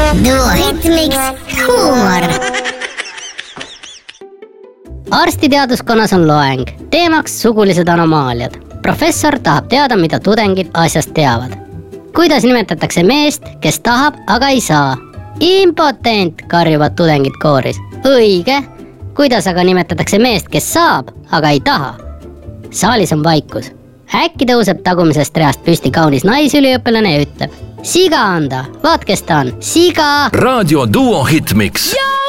Duo Hitmix huumor. Arstiteaduskonnas on loeng. Teemaks sugulised anomaaliad. Professor tahab teada, mida tudengid asjast teavad. Kuidas nimetatakse meest, kes tahab, aga ei saa? Impotent, karjuvad tudengid kooris. Õige. Kuidas aga nimetatakse meest, kes saab, aga ei taha? Saalis on vaikus. Äkki tõuseb tagumisest reast püsti kaunis naisüliõpilane ja ütleb: siga on ta, vaat kes ta on, siga! Raadio Duo Hitmix.